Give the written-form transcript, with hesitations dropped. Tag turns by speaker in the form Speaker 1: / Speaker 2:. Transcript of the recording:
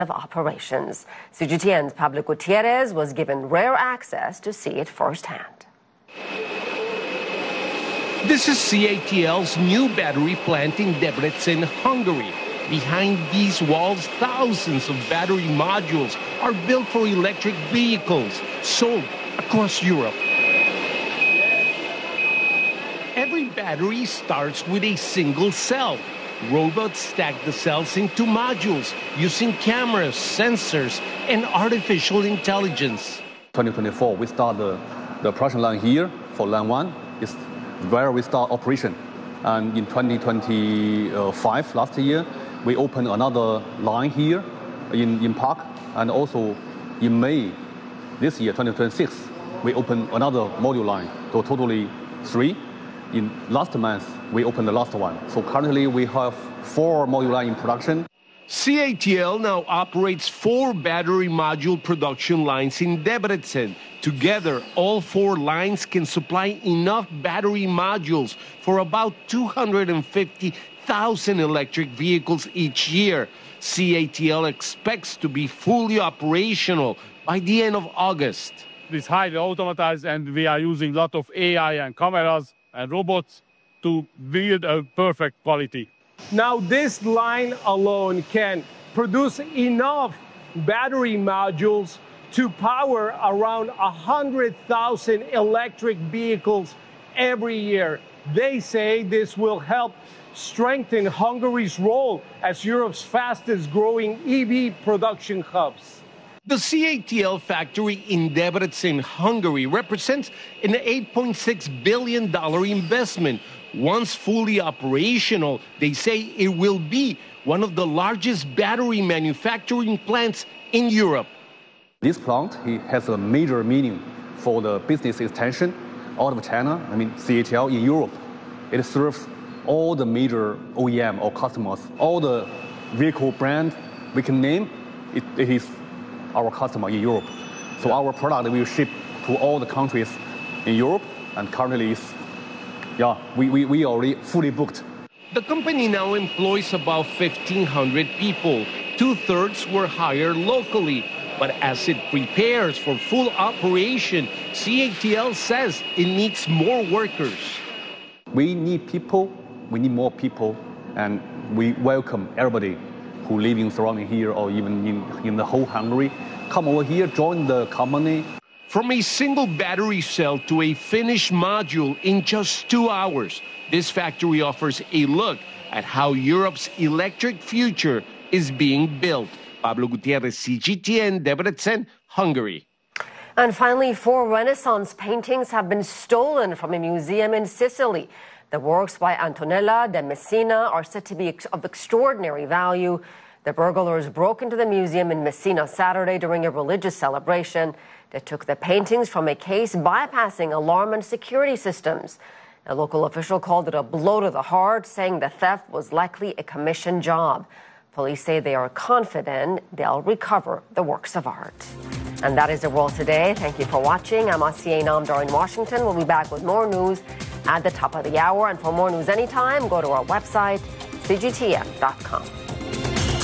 Speaker 1: of operations. CGTN's Pablo Gutierrez was given rare access to see it firsthand.
Speaker 2: This is CATL's new battery plant in Debrecen, Hungary. Behind these walls, thousands of battery modules are built for electric vehicles, sold across Europe. Every battery starts with a single cell. Robots stack the cells into modules using cameras, sensors, and artificial intelligence.
Speaker 3: 2024, we start the production line here for line 1. Is where we start operation. And in 2025, last year, we opened another line here in Park. And also in May this year, 2026, we opened another module line. So totally 3. In last month, we opened the last one. So currently we have 4 module lines in production.
Speaker 2: CATL now operates 4 battery module production lines in Debrecen. Together, all 4 lines can supply enough battery modules for about 250,000 electric vehicles each year. CATL expects to be fully operational by the end of August.
Speaker 4: It's highly automated, and we are using a lot of AI and cameras and robots to build a perfect quality.
Speaker 5: Now, this line alone can produce enough battery modules to power around 100,000 electric vehicles every year. They say this will help strengthen Hungary's role as Europe's fastest growing EV production hubs.
Speaker 2: The CATL factory in Debrecen, Hungary, represents an $8.6 billion investment. Once fully operational, they say it will be one of the largest battery manufacturing plants in Europe.
Speaker 3: This plant has a major meaning for the business extension out of China. CATL in Europe. It serves all the major OEM or customers, all the vehicle brands we can name. It is our customer in Europe. So our product will ship to all the countries in Europe, and currently we already fully booked.
Speaker 2: The company now employs about 1,500 people. 2/3 were hired locally. But as it prepares for full operation, CATL says it needs more workers.
Speaker 3: We need people, we need more people, and we welcome everybody who live in surrounding here or even in the whole Hungary. Come over here, join the company.
Speaker 2: From a single battery cell to a finished module in just 2 hours, this factory offers a look at how Europe's electric future is being built. Pablo Gutierrez, CGTN, Debrecen, Hungary.
Speaker 1: And finally, 4 Renaissance paintings have been stolen from a museum in Sicily. The works by Antonella de Messina are said to be of extraordinary value. The burglars broke into the museum in Messina Saturday during a religious celebration. They took the paintings from a case bypassing alarm and security systems. A local official called it a blow to the heart, saying the theft was likely a commission job. Police say they are confident they'll recover the works of art. And that is the world today. Thank you for watching. I'm Asiye Namdar in Washington. We'll be back with more news at the top of the hour. And for more news anytime, go to our website, cgtn.com.